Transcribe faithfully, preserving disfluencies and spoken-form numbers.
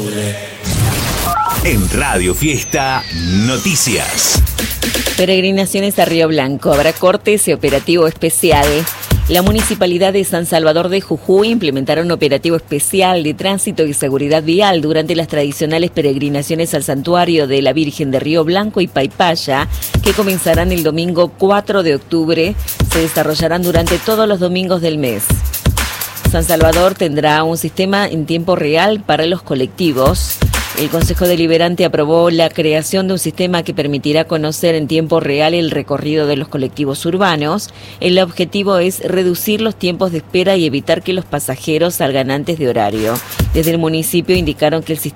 En Radio Fiesta, noticias. Peregrinaciones a Río Blanco. Habrá cortes y operativo especial. La Municipalidad de San Salvador de Jujuy implementará un operativo especial de tránsito y seguridad vial durante las tradicionales peregrinaciones al santuario de la Virgen de Río Blanco y Paipaya, que comenzarán el domingo cuatro de octubre. Se desarrollarán durante todos los domingos del mes. San Salvador tendrá un sistema en tiempo real para los colectivos. El Consejo Deliberante aprobó la creación de un sistema que permitirá conocer en tiempo real el recorrido de los colectivos urbanos. El objetivo es reducir los tiempos de espera y evitar que los pasajeros salgan antes de horario. Desde el municipio indicaron que el sistema